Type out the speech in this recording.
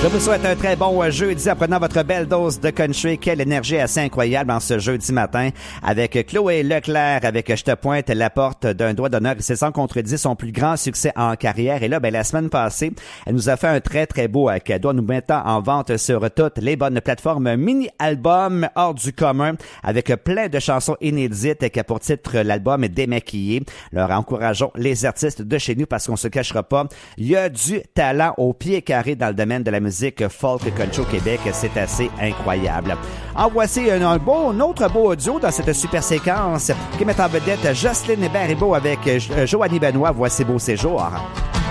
Je vous souhaite un très bon jeudi en prenant votre belle dose de country. Quelle énergie assez incroyable en ce jeudi matin avec Chloé Leclerc avec Je te pointe la porte d'un doigt d'honneur. C'est sans contredit son plus grand succès en carrière. Et là, la semaine passée, elle nous a fait un très, très beau cadeau en nous mettant en vente sur toutes les bonnes plateformes mini-album hors du commun avec plein de chansons inédites qui a pour titre l'album Démaquillé. Alors, encourageons les artistes de chez nous parce qu'on se cachera pas. Il y a du talent au pied carré dans le domaine de la musique folk country au Québec, c'est assez incroyable. En voici un autre beau audio dans cette super séquence qui met en vedette Jocelyne Baribeau avec Joanie Benoît. Voici Beau Séjour.